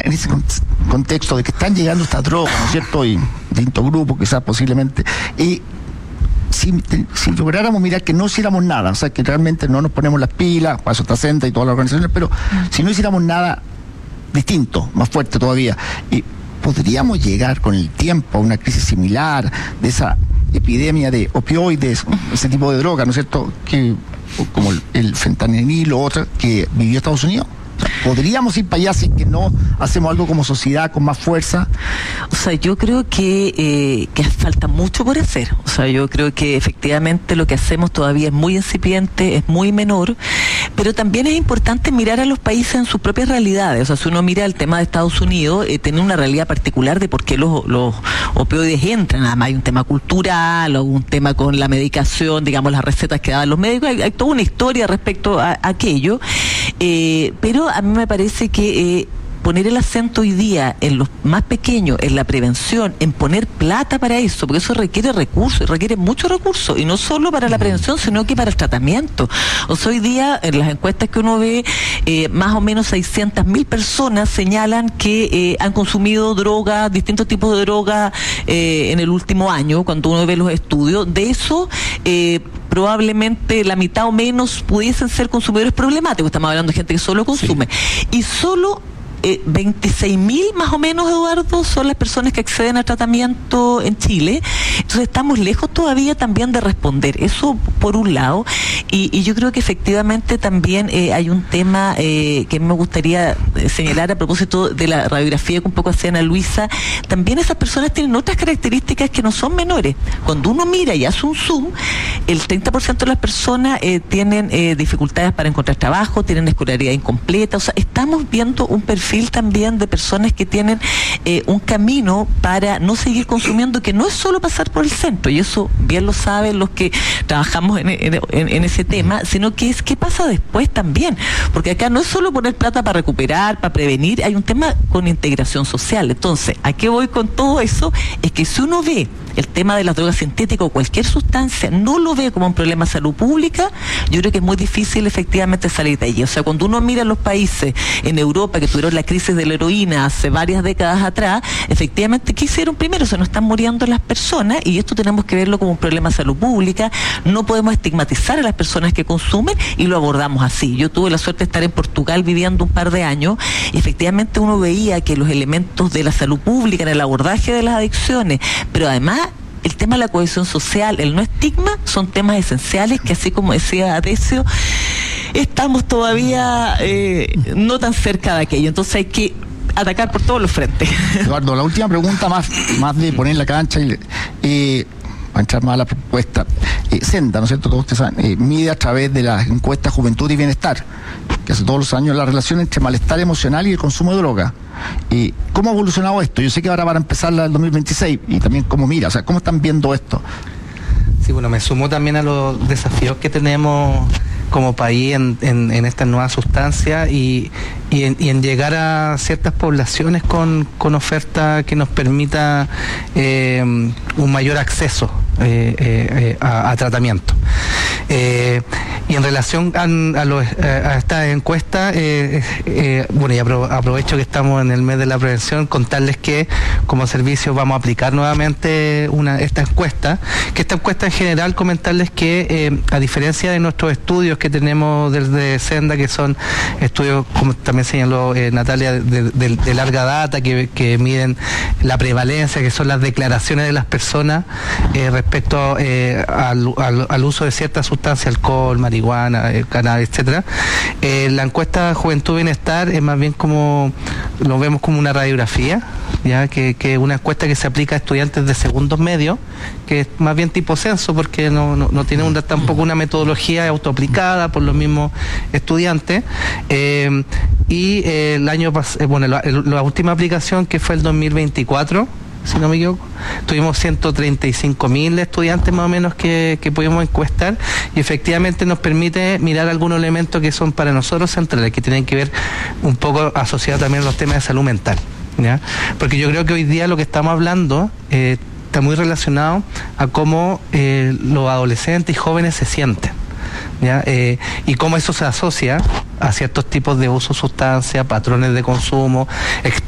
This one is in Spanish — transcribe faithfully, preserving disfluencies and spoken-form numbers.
en ese contexto de que están llegando estas drogas, ¿no es cierto? Y distintos grupos, quizás posiblemente, y Si, si lográramos mirar que no hiciéramos nada, o sea, que realmente no nos ponemos las pilas, para eso está Senda y todas las organizaciones, pero mm. si no hiciéramos nada distinto, más fuerte todavía, y podríamos llegar con el tiempo a una crisis similar de esa epidemia de opioides, ese tipo de droga, ¿no es cierto?, que como el, el fentanil o otra que vivió Estados Unidos. O sea, ¿podríamos ir para allá si que no hacemos algo como sociedad con más fuerza? O sea, yo creo que, eh, que falta mucho por hacer. O sea, yo creo que efectivamente lo que hacemos todavía es muy incipiente, es muy menor, pero también es importante mirar a los países en sus propias realidades. O sea, si uno mira el tema de Estados Unidos, eh, tiene una realidad particular de por qué los, los opioides entran. Además hay un tema cultural, o un tema con la medicación, digamos, las recetas que daban los médicos. Hay, hay toda una historia respecto a, a aquello, eh, pero a mí me parece que eh, poner el acento hoy día en los más pequeños, en la prevención, en poner plata para eso, porque eso requiere recursos, requiere muchos recursos, y no solo para la prevención, sino que para el tratamiento. O sea, hoy día, en las encuestas que uno ve, eh, más o menos seiscientas mil personas señalan que eh, han consumido drogas, distintos tipos de drogas eh, en el último año, cuando uno ve los estudios. De eso, eh, probablemente la mitad o menos pudiesen ser consumidores problemáticos. Estamos hablando de gente que solo consume. Sí. Y solo Eh, veintiséis mil más o menos, Eduardo, son las personas que acceden al tratamiento en Chile. Entonces estamos lejos todavía también de responder. Eso por un lado. Y, y yo creo que efectivamente también eh, hay un tema eh, que me gustaría señalar a propósito de la radiografía que un poco hacía Ana Luisa. También esas personas tienen otras características que no son menores. Cuando uno mira y hace un zoom, el treinta por ciento de las personas eh, tienen eh, dificultades para encontrar trabajo, tienen escolaridad incompleta. O sea, estamos viendo un perfil también de personas que tienen eh, un camino para no seguir consumiendo, que no es solo pasar por el centro, y eso bien lo saben los que trabajamos en, en, en ese tema, sino que es qué pasa después también, porque acá no es solo poner plata para recuperar, para prevenir, hay un tema con integración social. Entonces, ¿a qué voy con todo eso? Es que si uno ve el tema de las drogas sintéticas o cualquier sustancia, no lo ve como un problema de salud pública, yo creo que es muy difícil efectivamente salir de allí. O sea, cuando uno mira los países en Europa que tuvieron la crisis de la heroína hace varias décadas atrás, efectivamente, ¿qué hicieron primero? Se nos están muriendo las personas, y esto tenemos que verlo como un problema de salud pública. No podemos estigmatizar a las personas que consumen, y lo abordamos así. Yo tuve la suerte de estar en Portugal viviendo un par de años, y efectivamente uno veía que los elementos de la salud pública en el abordaje de las adicciones, pero además el tema de la cohesión social, el no estigma, son temas esenciales que, así como decía Adecio, estamos todavía eh, no tan cerca de aquello. Entonces hay que atacar por todos los frentes. Eduardo, la última pregunta, más, más de poner la cancha y eh, para entrar más a la propuesta. Eh, Senda, ¿no es cierto? Todos ustedes saben, eh, mide a través de las encuestas Juventud y Bienestar, que hace todos los años, la relación entre malestar emocional y el consumo de droga. Eh, ¿Cómo ha evolucionado esto? Yo sé que ahora van a empezar la del dos mil veintiséis, y también cómo mira, o sea, ¿cómo están viendo esto? Sí, bueno, me sumo también a los desafíos que tenemos como país en, en, en estas nuevas sustancias, y, y, en, y en llegar a ciertas poblaciones con, con oferta que nos permita eh, un mayor acceso eh, eh, a, a tratamiento. Eh, y en relación a, a, los, a esta encuesta, eh, eh, bueno, y apro aprovecho que estamos en el mes de la prevención, contarles que como servicio vamos a aplicar nuevamente una, esta encuesta, que esta encuesta en general, comentarles que eh, a diferencia de nuestros estudios que tenemos desde Senda, que son estudios, como también señaló eh, Natalia, de, de, de larga data, que, que miden la prevalencia, que son las declaraciones de las personas eh, respecto eh, al, al, al uso de ciertas sustancias, alcohol, marihuana, eh, cannabis, etcétera. Eh, la encuesta Juventud Bienestar es más bien como, lo vemos como una radiografía, ya que, que una encuesta que se aplica a estudiantes de segundos medios, que es más bien tipo censo, porque no, no, no tiene una, tampoco una metodología autoaplicada por los mismos estudiantes. Eh, y eh, el año pasado, eh, bueno, la, la última aplicación, que fue el dos mil veinticuatro, si no me equivoco, tuvimos ciento treinta y cinco mil estudiantes más o menos que, que pudimos encuestar, y efectivamente nos permite mirar algunos elementos que son para nosotros centrales, que tienen que ver un poco asociados también a los temas de salud mental, ¿ya? Porque yo creo que hoy día lo que estamos hablando eh, está muy relacionado a cómo eh, los adolescentes y jóvenes se sienten, ¿ya? Eh, y cómo eso se asocia a ciertos tipos de uso de sustancias, patrones de consumo,